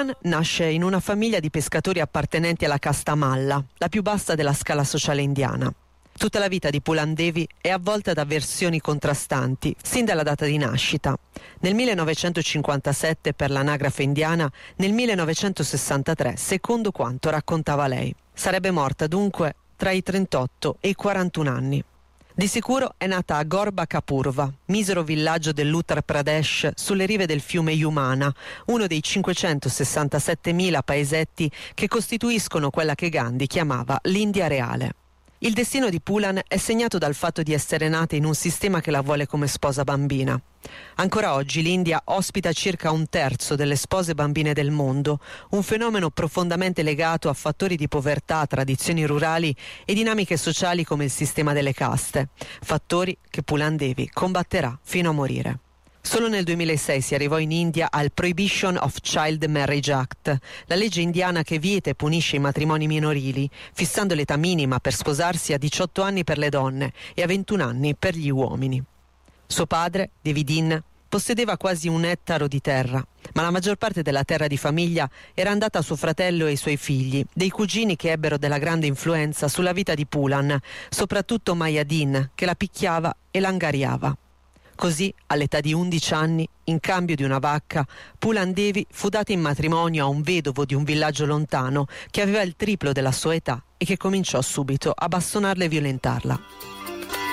Pulan nasce in una famiglia di pescatori appartenenti alla casta Malla, la più bassa della scala sociale indiana. Tutta la vita di Pulan Devi è avvolta da versioni contrastanti, sin dalla data di nascita. Nel 1957 per l'anagrafe indiana, nel 1963 secondo quanto raccontava lei. Sarebbe morta dunque tra i 38 e i 41 anni. Di sicuro è nata a Gorbakapurva, misero villaggio dell'Uttar Pradesh sulle rive del fiume Yamuna, uno dei 567.000 paesetti che costituiscono quella che Gandhi chiamava l'India reale. Il destino di Pulan è segnato dal fatto di essere nata in un sistema che la vuole come sposa bambina. Ancora oggi l'India ospita circa un terzo delle spose bambine del mondo, un fenomeno profondamente legato a fattori di povertà, tradizioni rurali e dinamiche sociali come il sistema delle caste, fattori che Pulan Devi combatterà fino a morire. Solo nel 2006 si arrivò in India al Prohibition of Child Marriage Act, la legge indiana che vieta e punisce i matrimoni minorili, fissando l'età minima per sposarsi a 18 anni per le donne e a 21 anni per gli uomini. Suo padre, Devidin, possedeva quasi 1 ettaro di terra, ma la maggior parte della terra di famiglia era andata a suo fratello e ai suoi figli, dei cugini che ebbero della grande influenza sulla vita di Pulan, soprattutto Mayadin, che la picchiava e l'angariava. Così, all'età di 11 anni, in cambio di una vacca, Pulan Devi fu data in matrimonio a un vedovo di un villaggio lontano che aveva il triplo della sua età e che cominciò subito a bastonarla e violentarla.